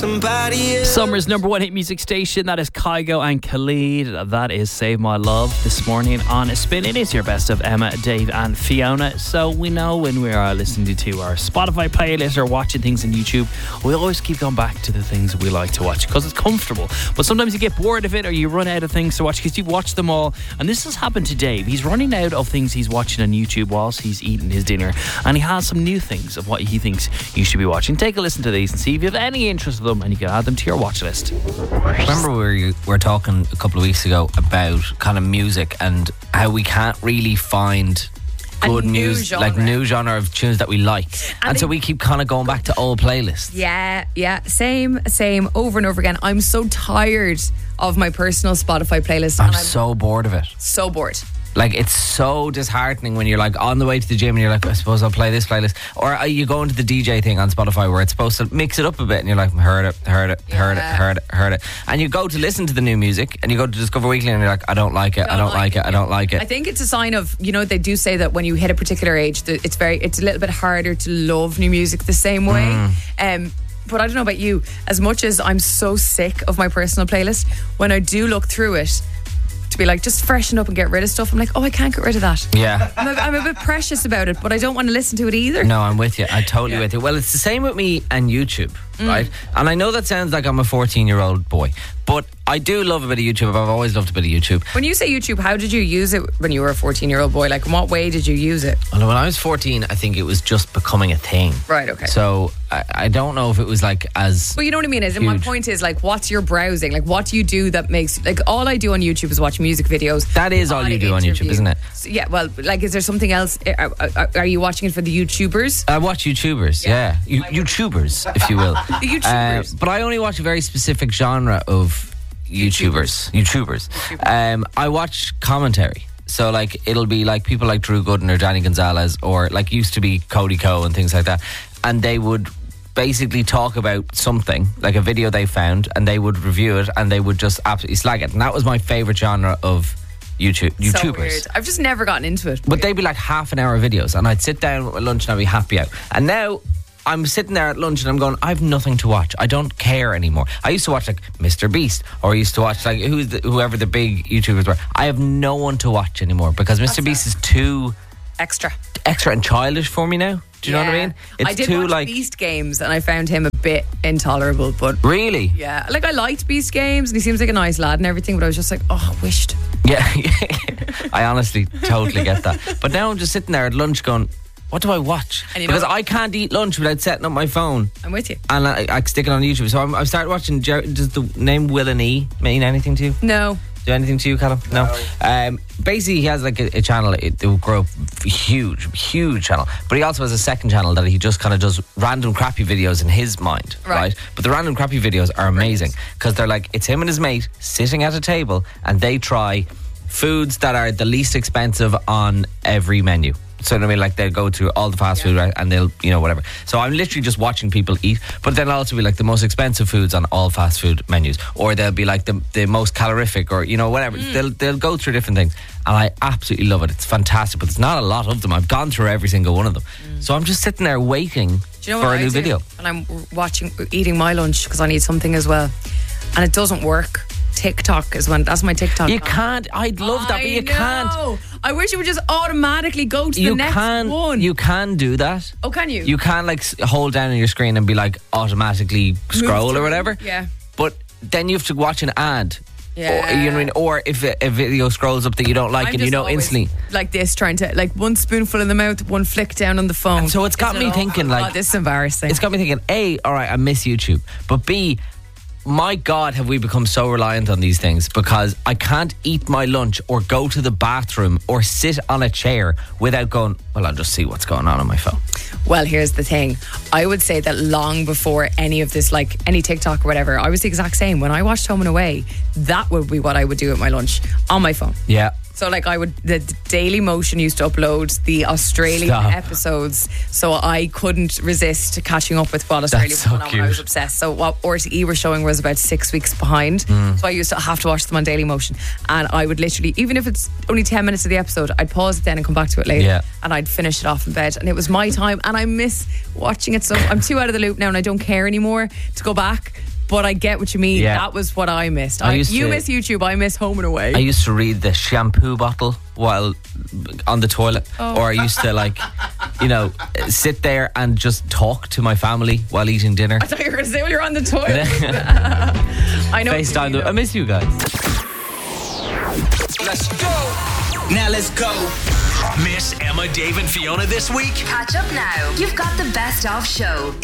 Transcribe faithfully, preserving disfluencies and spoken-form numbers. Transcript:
Summer's number one hit music station, that is Kygo and Khalid. That is Save My Love. This morning on a Spin, it is your best of Emma, Dave and Fiona. So we know when we are listening to our Spotify playlist or watching things on YouTube, we always keep going back to the things we like to watch because it's comfortable. But sometimes you get bored of it or you run out of things to watch because you've watched them all. And this has happened to Dave. He's running out of things he's watching on YouTube whilst he's eating his dinner, and he has some new things of what he thinks you should be watching. Take a listen to these and see if you have any interest in them, and you can add them to your watch list. Remember we were, were talking a couple of weeks ago about kind of music and how we can't really find good music, like new genre of tunes that we like, and, and so we keep kind of going back to old playlists. Yeah, yeah, same, same, over and over again. I'm so tired of my personal Spotify playlist. I'm, and I'm so bored of it. So bored. Like, it's so disheartening when you're like on the way to the gym and you're like, I suppose I'll play this playlist. Or uh, you go into the D J thing on Spotify where it's supposed to mix it up a bit and you're like, heard it, heard it, yeah. heard it, heard it, heard it. And you go to listen to the new music and you go to Discover Weekly and you're like, I don't like it, don't I don't like, like it, it, I don't like it. I think it's a sign of, you know, they do say that when you hit a particular age, that it's very, it's a little bit harder to love new music the same way. Mm. Um, but I don't know about you, as much as I'm so sick of my personal playlist, when I do look through it, to be like, just freshen up and get rid of stuff, I'm like, oh, I can't get rid of that. Yeah. I'm a, I'm a bit precious about it, but I don't want to listen to it either. No, I'm with you. I'm totally yeah. with you. Well, it's the same with me and YouTube, mm. right? And I know that sounds like I'm a fourteen-year-old boy, but I do love a bit of YouTube. I've always loved a bit of YouTube. When you say YouTube, how did you use it when you were a fourteen-year-old boy? Like, in what way did you use it? Well, when I was fourteen, I think it was just becoming a thing. Right, okay. So I, I don't know if it was like as But you know what I mean? Is and my point is, like, what's your browsing? Like, what do you do that makes... Like, all I do on YouTube is watch music videos. That is all you do on YouTube, isn't it? So, yeah, well, like, is there something else? Are, are, are you watching it for the YouTubers? I watch YouTubers, yeah. yeah. You, YouTubers, if you will. The YouTubers. Uh, but I only watch a very specific genre of... YouTubers. YouTubers. YouTubers. Um, I watch commentary. So, like, it'll be like people like Drew Gooden or Danny Gonzalez, or like used to be Cody Coe and things like that. And they would basically talk about something, like a video they found, and they would review it and they would just absolutely slag it. And that was my favourite genre of YouTube, YouTubers. So weird. I've just never gotten into it. But they'd be like half an hour videos, and I'd sit down with my lunch and I'd be happy out. And now I'm sitting there at lunch and I'm going, I've nothing to watch. I don't care anymore. I used to watch like Mister Beast, or I used to watch like who's the, whoever the big YouTubers were. I have no one to watch anymore because Mister Beast is too extra, extra and childish for me now. Do you yeah. know what I mean? It's I did too watch like Beast Games and I found him a bit intolerable. But really, yeah, like I liked Beast Games and he seems like a nice lad and everything. But I was just like, oh, I wished. Yeah, I honestly totally get that. But now I'm just sitting there at lunch going, what do I watch? Because I can't eat lunch without setting up my phone. I'm with you. And I, I stick it on YouTube. So I'm, I've started watching. Jer- does the name Will and E mean anything to you? No. Do anything to you, Callum? No. no. Um, basically, he has like a, a channel. It, it will grow up huge, huge channel. But he also has a second channel that he just kind of does random crappy videos in his mind, right? right? But the random crappy videos are amazing because they're like, it's him and his mate sitting at a table and they try foods that are the least expensive on every menu. So, I mean, like, they'll go to all the fast yeah. food, right? And they'll, you know, whatever. So I'm literally just watching people eat. But then I'll also be like the most expensive foods on all fast food menus. Or they'll be like the the most calorific, or, you know, whatever. Mm. They'll they'll go through different things. And I absolutely love it. It's fantastic. But there's not a lot of them. I've gone through every single one of them. Mm. So I'm just sitting there waiting do you know for a I new do? video. And I'm watching, eating my lunch because I need something as well. And it doesn't work. TikTok is one. That's my TikTok. You can't. I'd love that, but you know. can't. I wish it would just automatically go to you the next can, one. You can do that. Oh, can you? You can like hold down on your screen and be like automatically scroll or whatever. Yeah. But then you have to watch an ad. Yeah. Or, you know what I mean? Or if a, a video scrolls up that you don't like I'm and you know instantly. Like this, trying to, like one spoonful in the mouth, one flick down on the phone. And so it's got Isn't me it thinking all? like. Oh, this is embarrassing. It's got me thinking, A, all right, I miss YouTube. But B, my God, have we become so reliant on these things, because I can't eat my lunch or go to the bathroom or sit on a chair without going, well, I'll just see what's going on on my phone. Well, here's the thing. I would say that long before any of this, like any TikTok or whatever, I was the exact same. When I watched Home and Away, that would be what I would do at my lunch on my phone. Yeah. So like I would, the Daily Motion used to upload the Australian Stop. episodes, so I couldn't resist catching up with what Australia was so going on when I was obsessed. So what R T E were showing was about six weeks behind, mm. so I used to have to watch them on Daily Motion, and I would literally, even if it's only ten minutes of the episode, I'd pause it then and come back to it later, yeah. and I'd finish it off in bed, and it was my time, and I miss watching it. So I'm too out of the loop now, and I don't care anymore to go back. but I get what you mean. Yeah. That was what I missed. I I, used you to- miss YouTube, I miss Home and Away. I used to read the shampoo bottle while on the toilet, Oh. or I used to like, you know, sit there and just talk to my family while eating dinner. I thought you were going to say when you're on the toilet. I know. what you FaceTime. mean, I miss you guys. Let's go. Now let's go. Miss Emma, Dave, and Fiona this week? Catch up now. You've got the best of show.